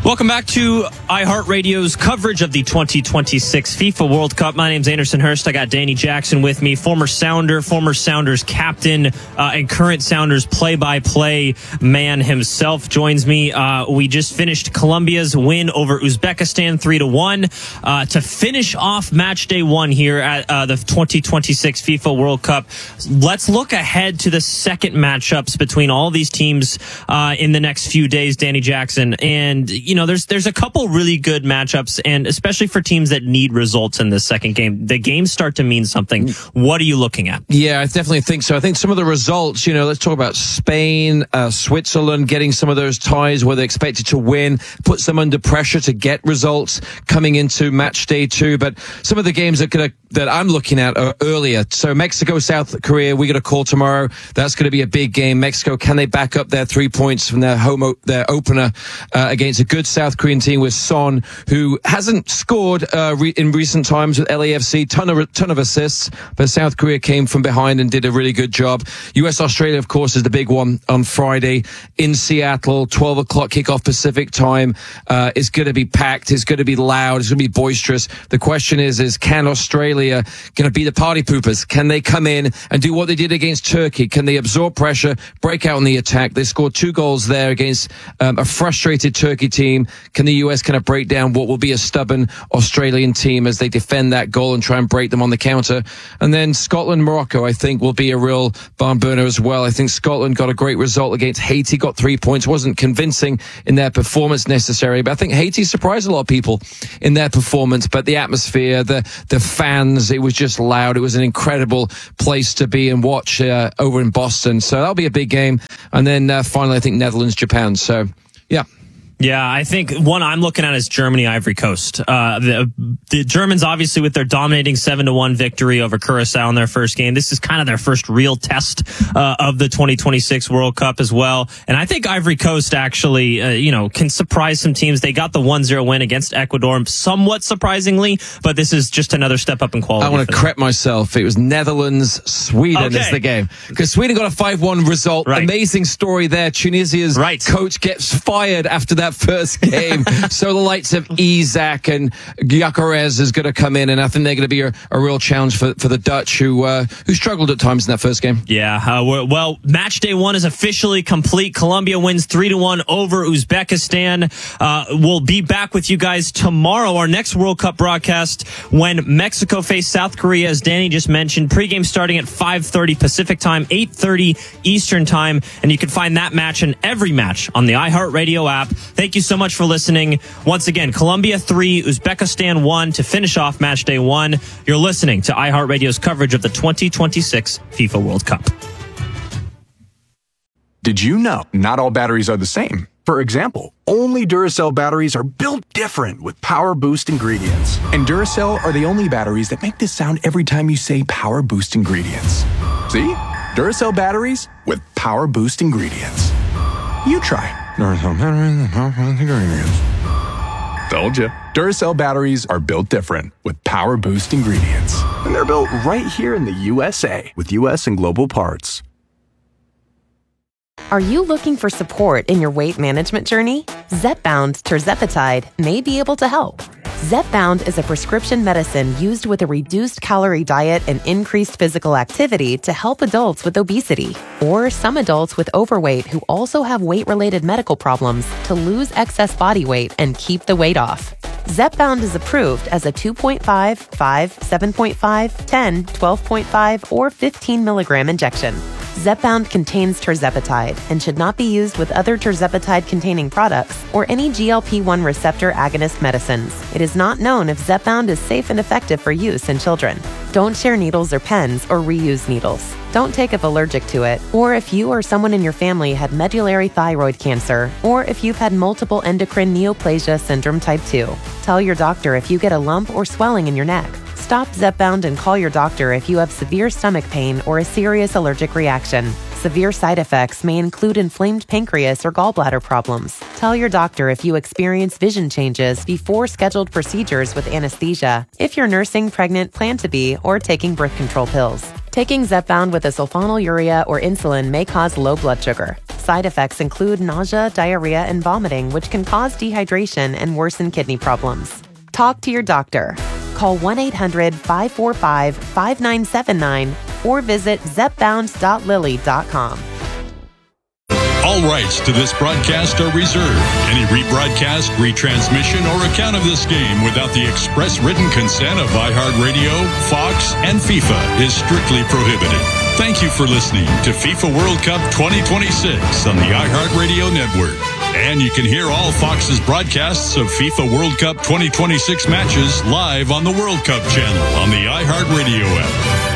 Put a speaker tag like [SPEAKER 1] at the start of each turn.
[SPEAKER 1] Welcome back to iHeartRadio's coverage of the 2026 FIFA World Cup. My name's Anderson Hurst. I got Danny Jackson with me, former Sounders captain, and current Sounders play-by-play man himself joins me. We just finished Colombia's win over Uzbekistan 3-1 to finish off match day one here at the 2026 FIFA World Cup. Let's look ahead to the second matchups between all these teams in the next few days, Danny Jackson. And you know, there's a couple really good matchups, and especially for teams that need results in this second game, the games start to mean something. What are you looking at?
[SPEAKER 2] Yeah, I definitely think so. I think some of the results, you know, let's talk about Spain, Switzerland getting some of those ties where they're expected to win, puts them under pressure to get results coming into match day two. But some of the games that I'm looking at are earlier. So Mexico, South Korea, we got a call tomorrow. That's going to be a big game. Mexico, can they back up their 3 points from their opener against a good South Korean team with Son, who hasn't scored in recent times with LAFC, ton of assists, but South Korea came from behind and did a really good job. US-Australia, of course, is the big one on Friday in Seattle, 12 o'clock kickoff Pacific time. It's going to be packed, it's going to be loud, it's going to be boisterous. The question is can Australia going to be the party poopers? Can they come in and do what they did against Turkey? Can they absorb pressure, break out in the attack? They scored 2 goals there against a frustrated Turkey team. Can the US kind of break down what will be a stubborn Australian team as they defend that goal and try and break them on the counter? And then Scotland, Morocco, I think will be a real barn burner as well. I think Scotland got a great result against Haiti, got 3 points. Wasn't convincing in their performance necessarily, but I think Haiti surprised a lot of people in their performance. But the atmosphere, the fans, it was just loud. It was an incredible place to be and watch over in Boston. So that'll be a big game. And then finally, I think Netherlands, Japan. So, yeah.
[SPEAKER 1] Yeah, I think one I'm looking at is Germany, Ivory Coast. The Germans, obviously, with their dominating 7-1 victory over Curacao in their first game, this is kind of their first real test of the 2026 World Cup as well. And I think Ivory Coast actually, can surprise some teams. They got the 1-0 win against Ecuador, somewhat surprisingly, but this is just another step up in quality.
[SPEAKER 2] I want to correct myself. It was Netherlands, Sweden is the game. Because Sweden got a 5-1 result. Right. Amazing story there. Tunisia's coach gets fired after that first game. So the likes of Isaac and Gyökeres is going to come in, and I think they're going to be a real challenge for the Dutch, who struggled at times in that first game.
[SPEAKER 1] Yeah, well, match day one is officially complete. Colombia wins 3-1 over Uzbekistan. We'll be back with you guys tomorrow, our next World Cup broadcast, when Mexico face South Korea, as Danny just mentioned. Pregame starting at 5:30 Pacific time, 8:30 Eastern time, and you can find that match and every match on the iHeartRadio app. Thank you so much for listening. Once again, Colombia 3, Uzbekistan 1 to finish off match day one. You're listening to iHeartRadio's coverage of the 2026 FIFA World Cup.
[SPEAKER 3] Did you know not all batteries are the same? For example, only Duracell batteries are built different with Power Boost ingredients. And Duracell are the only batteries that make this sound every time you say Power Boost ingredients. See? Duracell batteries with Power Boost ingredients. You try. Duracell batteries with Power Boost ingredients. Told you. Duracell batteries are built different with Power Boost ingredients. And they're built right here in the USA with US and global parts.
[SPEAKER 4] Are you looking for support in your weight management journey? Zepbound tirzepatide may be able to help. Zepbound is a prescription medicine used with a reduced calorie diet and increased physical activity to help adults with obesity, or some adults with overweight who also have weight-related medical problems to lose excess body weight and keep the weight off. Zepbound is approved as a 2.5, 5, 7.5, 10, 12.5, or 15 milligram injection. Zepbound contains tirzepatide and should not be used with other tirzepatide-containing products or any GLP-1 receptor agonist medicines. It is not known if Zepbound is safe and effective for use in children. Don't share needles or pens or reuse needles. Don't take if allergic to it, or if you or someone in your family had medullary thyroid cancer, or if you've had multiple endocrine neoplasia syndrome type 2. Tell your doctor if you get a lump or swelling in your neck. Stop Zepbound and call your doctor if you have severe stomach pain or a serious allergic reaction. Severe side effects may include inflamed pancreas or gallbladder problems. Tell your doctor if you experience vision changes before scheduled procedures with anesthesia, if you're nursing, pregnant, plan to be, or taking birth control pills. Taking Zepbound with a sulfonylurea or insulin may cause low blood sugar. Side effects include nausea, diarrhea, and vomiting, which can cause dehydration and worsen kidney problems. Talk to your doctor. Call 1-800-545-5979 or visit zepbound.lilly.com.
[SPEAKER 5] All rights to this broadcast are reserved. Any rebroadcast, retransmission, or account of this game without the express written consent of iHeartRadio, Fox, and FIFA is strictly prohibited. Thank you for listening to FIFA World Cup 2026 on the iHeartRadio network. And you can hear all Fox's broadcasts of FIFA World Cup 2026 matches live on the World Cup channel on the iHeartRadio app.